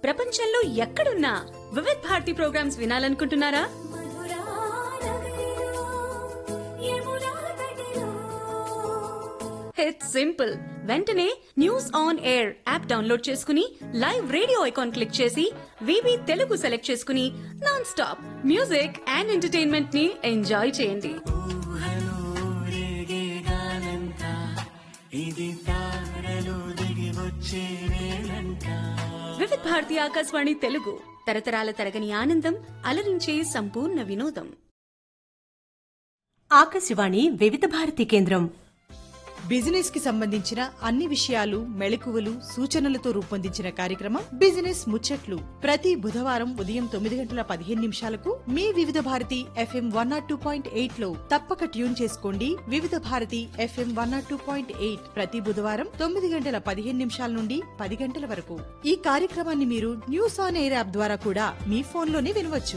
ప్రపంచంలో ఎక్కడున్నా Vividh Bharati programmes వినాలనుకుంటున్నారా? It's simple. వెంటనే news on air app download చేసుకుని లైవ్ రేడియో ఐకాన్ క్లిక్ చేసి వివి తెలుగు సెలెక్ట్ చేసుకుని non stop music and entertainment ని ఎంజాయ్ చేయండి. వివిధ్ భారతి ఆకాశవాణి తెలుగు, తరతరాల తరగని ఆనందం, అలరించే సంపూర్ణ వినోదం. ఆకాశవాణి వివిధ భారతి కేంద్రం. బిజినెస్ కి సంబంధించిన అన్ని విషయాలు, మెళకువలు, సూచనలతో రూపొందించిన కార్యక్రమం బిజినెస్ ముచ్చట్లు. ప్రతి బుధవారం ఉదయం 9:15 మీ వివిధ భారతి FM 102.8 లో తప్పక ట్యూన్ చేసుకోండి. వివిధ భారతి FM 102.8 ప్రతి బుధవారం 9:15 నుండి 10 గంటల వరకు. ఈ కార్యక్రమాన్ని మీరు న్యూస్ ఆన్ ఎయిర్ యాప్ ద్వారా కూడా మీ ఫోన్లోనే వినవచ్చు.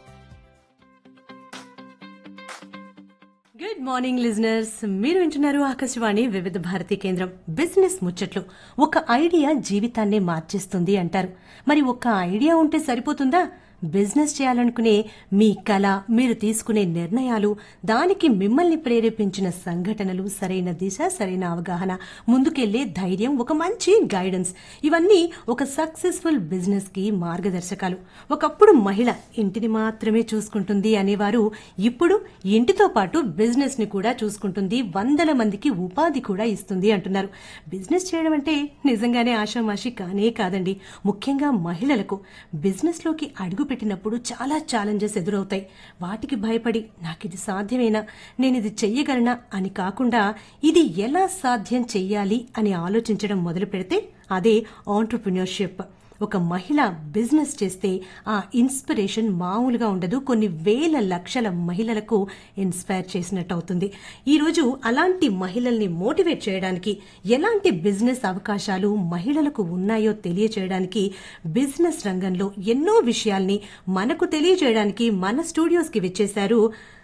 గుడ్ మార్నింగ్ లిజనర్స్, మీరు వింటున్నారు ఆకాశవాణి వివిధ భారతి కేంద్రం. బిజినెస్ ముచ్చట్లు. ఒక ఐడియా జీవితాన్నే మార్చేస్తుంది అంటారు. మరి ఒక ఐడియా ఉంటే సరిపోతుందా? బిజినెస్ చేయాలనుకునే మీ కళ, మీరు తీసుకునే నిర్ణయాలు, దానికి మిమ్మల్ని ప్రేరేపించిన సంఘటనలు, సరైన దిశ, సరైన అవగాహన, ముందుకెళ్లే ధైర్యం, ఒక మంచి గైడెన్స్, ఇవన్నీ ఒక సక్సెస్ఫుల్ బిజినెస్ కి మార్గదర్శకాలు. ఒకప్పుడు మహిళ ఇంటిని మాత్రమే చూసుకుంటుంది అనేవారు ఇప్పుడు ఇంటితో పాటు బిజినెస్ ని కూడా చూసుకుంటుంది, 100 మందికి ఉపాధి కూడా ఇస్తుంది అంటున్నారు. బిజినెస్ చేయడం అంటే నిజంగానే ఆషామాషి కానే కాదండి. ముఖ్యంగా మహిళలకు బిజినెస్ లోకి అడుగు పెట్టినప్పుడు చాలా ఛాలెంజెస్ ఎదురవుతాయి. వాటికి భయపడి నాకిది సాధ్యమేనా, నేనిది చెయ్యగలనా అని కాకుండా ఇది ఎలా సాధ్యం చెయ్యాలి అని ఆలోచించడం మొదలు పెడితే అదే ఆంట్రప్రెన్యూర్షిప్. ఒక మహిళ బిజినెస్ చేస్తే ఆ ఇన్స్పిరేషన్ మామూలుగా ఉండదు. కొన్ని వేల లక్షల మహిళలకు ఇన్స్పైర్ చేసినట్టు అవుతుంది. ఈరోజు అలాంటి మహిళల్ని మోటివేట్ చేయడానికి, ఎలాంటి బిజినెస్ అవకాశాలు మహిళలకు ఉన్నాయో తెలియచేయడానికి, బిజినెస్ రంగంలో ఎన్నో విషయాల్ని మనకు తెలియజేయడానికి మన స్టూడియోస్ కి విచ్చేశారు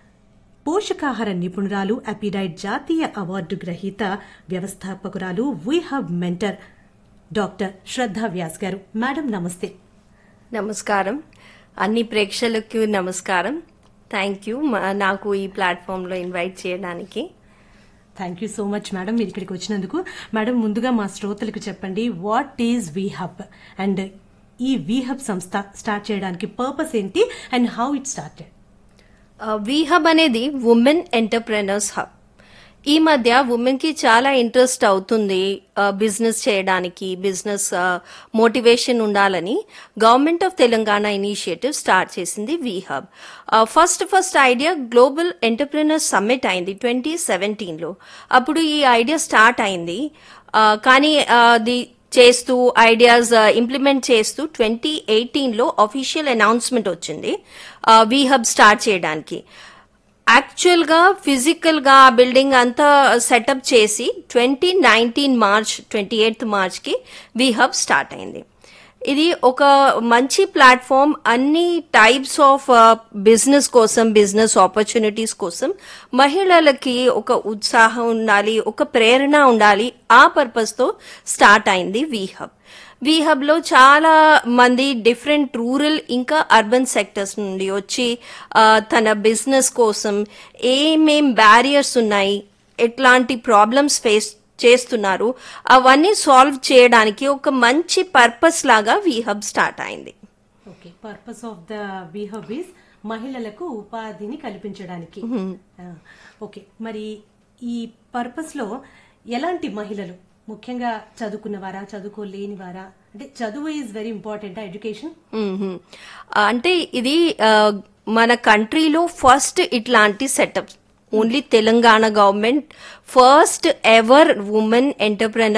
పోషకాహార నిపుణురాలు, అపిడైట్ జాతీయ అవార్డు గ్రహీత, వ్యవస్థాపకురాలు, వీహబ్ మెంటర్ డాక్టర్ శ్రద్ధ వ్యాస్ గారు. మేడం నమస్తే. నమస్కారం. అన్ని ప్రేక్షకులకు నమస్కారం. థ్యాంక్ యూ నాకు ఈ ప్లాట్ఫామ్ లో ఇన్వైట్ చేయడానికి. Thank you so much madam, మీరు ఇక్కడికి వచ్చినందుకు. మేడం, ముందుగా మా శ్రోతలకు చెప్పండి, వాట్ ఈజ్ వీహబ్ అండ్ ఈ వీహబ్ సంస్థ స్టార్ట్ చేయడానికి పర్పస్ ఏంటి అండ్ హౌ ఇట్ స్టార్టెడ్? వీహబ్ అనేది ఉమెన్ ఎంటర్ప్రెనర్స్ హబ్. ఈ మధ్య ఉమెన్ కి చాలా ఇంట్రెస్ట్ అవుతుంది బిజినెస్ చేయడానికి. బిజినెస్ మోటివేషన్ ఉండాలని government of Telangana initiative start చేసింది వీహబ్. First idea global entrepreneurs summit అయింది 2017లో. అప్పుడు ఈ ఐడియా స్టార్ట్ అయింది. కానీ అది చేస్తూ ఐడియాస్ ఇంప్లిమెంట్ చేస్తూ 2018లో అఫీషియల్ అనౌన్స్మెంట్ వచ్చింది వీహబ్ స్టార్ట్ చేయడానికి. యాక్చువల్ గా ఫిజికల్ గా బిల్డింగ్ అంతా సెటప్ చేసి 2019 మార్చ్ 28 మార్చ్కి వీహబ్ స్టార్ట్ అయింది. ఇది ఒక మంచి ప్లాట్ఫామ్. అన్ని టైప్స్ ఆఫ్ బిజినెస్ కోసం, బిజినెస్ ఆపర్చునిటీస్ కోసం మహిళలకి ఒక ఉత్సాహం ఉండాలి, ఒక ప్రేరణ ఉండాలి. ఆ పర్పస్ తో స్టార్ట్ అయింది వీహబ్. వీహబ్ లో చాలా మంది డిఫరెంట్ రూరల్ ఇంకా అర్బన్ సెక్టర్స్ నుండి వచ్చి తన బిజినెస్ కోసం ఏమేం బ్యారియర్స్ ఉన్నాయి, ఎట్లాంటి ప్రాబ్లమ్స్ ఫేస్ చేస్తున్నారు, అవన్నీ సాల్వ్ చేయడానికి ఒక మంచి పర్పస్ లాగా వీహబ్ స్టార్ట్ అయింది. Okay, purpose of the వీహబ్ is మహిళలకు ఉపాధిని కల్పించడానికి. ఓకే, మరి ఈ పర్పస్ లో ఎలాంటి మహిళలు, ముఖ్యంగా చదువుకున్నవారా, చదువుకోలేనివారా? అంటే చదువు ఈజ్ వెరీ ఇంపార్టెంట్, ఎడ్యుకేషన్. అంటే ఇది మన కంట్రీలో ఫస్ట్ ఇట్లాంటి setup. Only Telangana government first ever women entrepreneur